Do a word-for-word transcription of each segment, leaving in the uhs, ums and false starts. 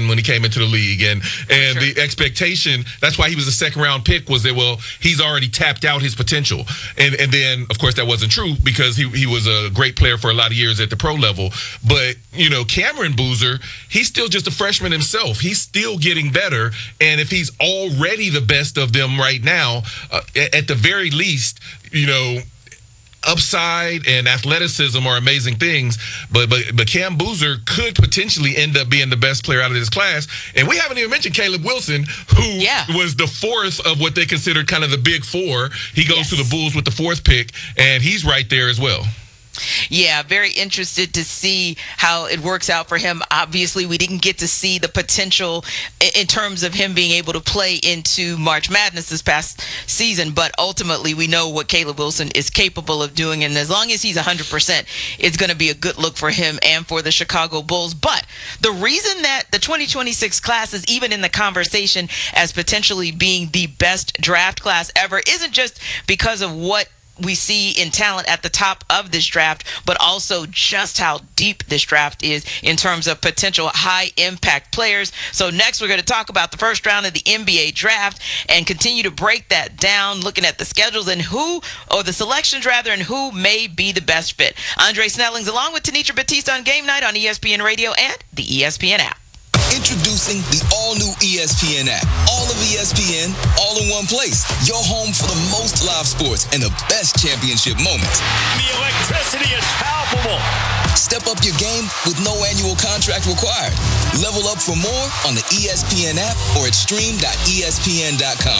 Madden when he came into the league. And and sure. the expectation, that's why he was a second-round pick, was that, well, he's already tapped out his potential. And and then, of course, that wasn't true because he, he was a great player for a lot of years at the pro level. But, you know, Cameron Boozer, he's still just a freshman himself. He's still getting better. And if he's already the best of them right now, uh, at the very least, you know, upside and athleticism are amazing things, but but but Cam Boozer could potentially end up being the best player out of this class. And we haven't even mentioned Caleb Wilson, who yeah. was the fourth of what they considered kind of the big four. He goes yes. to the Bulls with the fourth pick, and he's right there as well. Yeah, very interested to see how it works out for him. Obviously, we didn't get to see the potential in terms of him being able to play into March Madness this past season, but ultimately we know what Caleb Wilson is capable of doing, and as long as he's one hundred percent, it's going to be a good look for him and for the Chicago Bulls. But the reason that the twenty twenty-six class is even in the conversation as potentially being the best draft class ever isn't just because of what we see in talent at the top of this draft, but also just how deep this draft is in terms of potential high impact players. So next we're going to talk about the first round of the N B A draft and continue to break that down, looking at the schedules and who, or the selections rather, and who may be the best fit. Andre Snellings along with Tanitra Batista on Game Night on E S P N Radio and the E S P N app. Introducing the all-new E S P N app. All of E S P N, all in one place. Your home for the most live sports and the best championship moments. The electricity is palpable. Step up your game with no annual contract required. Level up for more on the E S P N app or at stream dot E S P N dot com.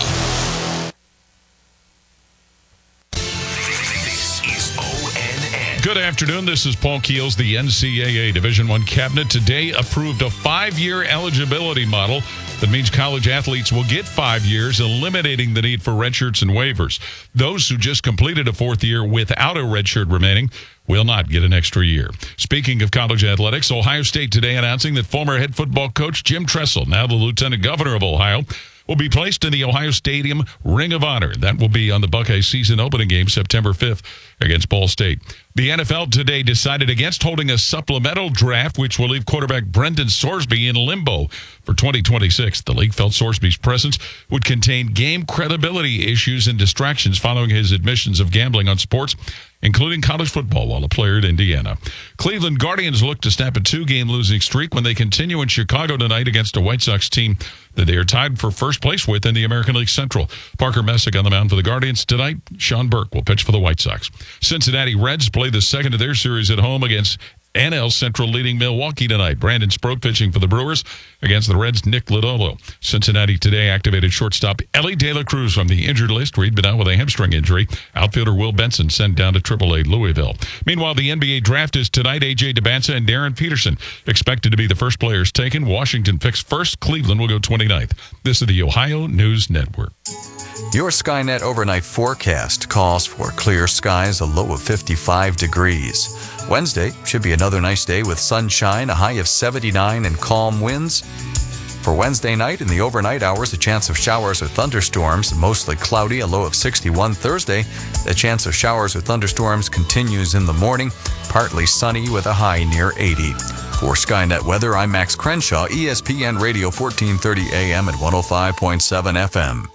Good afternoon. This is Paul Keels. The N C double A Division I Cabinet today approved a five-year eligibility model that means college athletes will get five years, eliminating the need for redshirts and waivers. Those who just completed a fourth year without a redshirt remaining will not get an extra year. Speaking of college athletics, Ohio State today announcing that former head football coach Jim Tressel, now the lieutenant governor of Ohio, will be placed in the Ohio Stadium Ring of Honor. That will be on the Buckeye season opening game September fifth against Ball State. The N F L today decided against holding a supplemental draft, which will leave quarterback Brendan Sorsby in limbo for twenty twenty-six. The league felt Sorsby's presence would contain game credibility issues and distractions following his admissions of gambling on sports, including college football, while a player at Indiana. Cleveland Guardians look to snap a two-game losing streak when they continue in Chicago tonight against a White Sox team that they are tied for first place with in the American League Central. Parker Messick on the mound for the Guardians tonight. Sean Burke will pitch for the White Sox. Cincinnati Reds play the second of their series at home against N L Central leading Milwaukee tonight. Brandon Sproat pitching for the Brewers against the Reds' Nick Lodolo. Cincinnati today activated shortstop Ellie De La Cruz from the injured list. Reed been out with a hamstring injury. Outfielder Will Benson sent down to triple A Louisville. Meanwhile, the N B A draft is tonight. A J DeBanza and Darren Peterson expected to be the first players taken. Washington picks first. Cleveland will go twenty-ninth. This is the Ohio News Network. Your Skynet overnight forecast calls for clear skies, a low of fifty-five degrees. Wednesday should be another nice day with sunshine, a high of seventy-nine and calm winds. For Wednesday night, in the overnight hours, a chance of showers or thunderstorms, mostly cloudy, a low of sixty-one. Thursday, the chance of showers or thunderstorms continues in the morning, partly sunny with a high near eighty. For Skynet Weather, I'm Max Crenshaw, E S P N Radio fourteen thirty A M and one oh five point seven F M.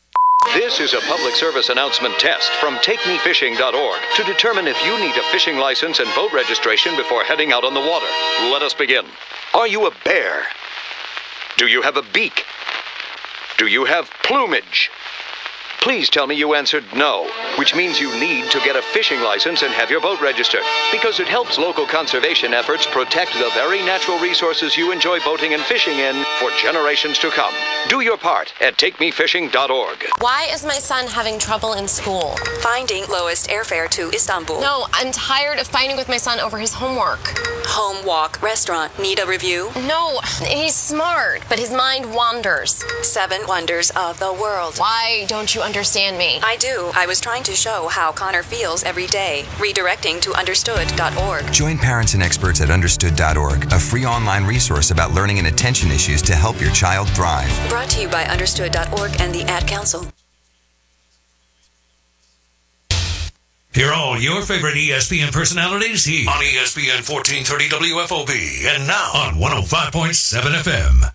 This is a public service announcement test from take me fishing dot org to determine if you need a fishing license and boat registration before heading out on the water. Let us begin. Are you a bear? Do you have a beak? Do you have plumage? Please tell me you answered no, which means you need to get a fishing license and have your boat registered, because it helps local conservation efforts protect the very natural resources you enjoy boating and fishing in for generations to come. Do your part at take me fishing dot org. Why is my son having trouble in school? Finding lowest airfare to Istanbul. No, I'm tired of fighting with my son over his homework. Home, walk, restaurant. Need a review? No, he's smart, but his mind wanders. Seven wonders of the world. Why don't you understand me? I do. I was trying to show how Connor feels every day. Redirecting to understood dot org. Join parents and experts at understood dot org, a free online resource about learning and attention issues to help your child thrive. Brought to you by understood dot org and the Ad Council. Hear all your favorite E S P N personalities here on E S P N fourteen thirty W F O B and now on one oh five point seven F M.